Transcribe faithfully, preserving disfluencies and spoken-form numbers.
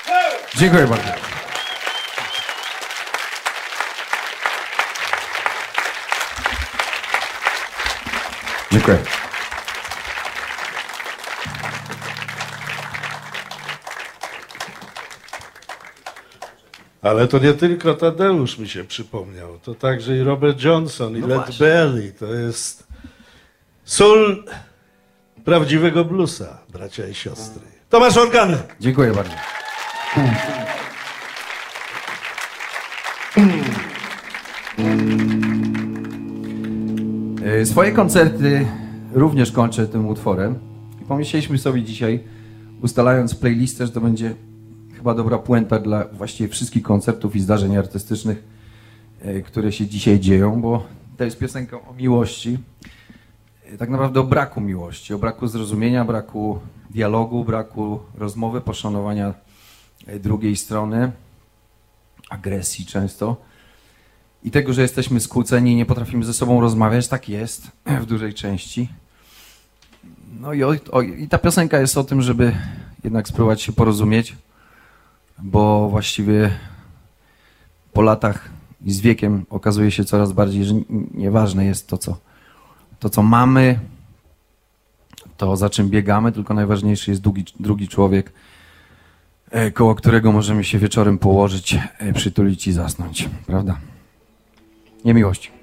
Dziękuję bardzo. Dziękuję. Ale to nie tylko Tadeusz mi się przypomniał, to także i Robert Johnson, i No Led właśnie. Belly. To jest sól prawdziwego bluesa, bracia i siostry. Tomasz Organek. Dziękuję bardzo. E, Swoje koncerty również kończę tym utworem. I pomyśleliśmy sobie dzisiaj, ustalając playlistę, że to będzie chyba dobra puenta dla właściwie wszystkich koncertów i zdarzeń artystycznych, e, które się dzisiaj dzieją, bo to jest piosenka o miłości. E, Tak naprawdę o braku miłości, o braku zrozumienia, braku dialogu, braku rozmowy, poszanowania e, drugiej strony, agresji często. I tego, że jesteśmy skłóceni i nie potrafimy ze sobą rozmawiać, tak jest w dużej części. No i, o, o, i ta piosenka jest o tym, żeby jednak spróbować się porozumieć, bo właściwie po latach i z wiekiem okazuje się coraz bardziej, że nieważne jest to, co, to, co mamy, to za czym biegamy, tylko najważniejszy jest drugi, drugi człowiek, e, koło którego możemy się wieczorem położyć, e, przytulić i zasnąć, prawda? Nie miłości.